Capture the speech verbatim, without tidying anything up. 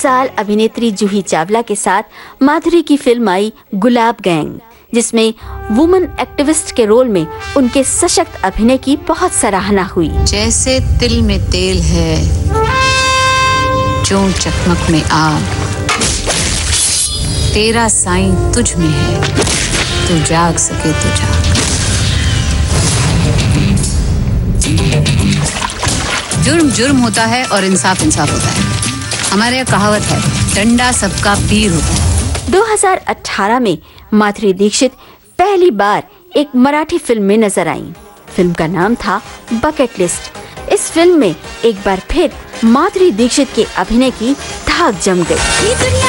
साल अभिनेत्री जूही चावला के साथ माधुरी की फिल्म आई गुलाब गैंग, जिसमें वुमन एक्टिविस्ट के रोल में उनके सशक्त अभिनय की बहुत सराहना हुई। जैसे तिल में तेल है, जो चकमक में आग, तेरा साईं तुझ में है, तू जाग सके तो जाग। जुर्म जुर्म होता है और इंसाफ इंसाफ होता है। हमारे यहाँ कहावत है, डंडा सबका पीर होता है। दो हज़ार अठारह में माधुरी दीक्षित पहली बार एक मराठी फिल्म में नजर आईं। फिल्म का नाम था बकेट लिस्ट। इस फिल्म में एक बार फिर माधुरी दीक्षित के अभिनय की धाक जम गई।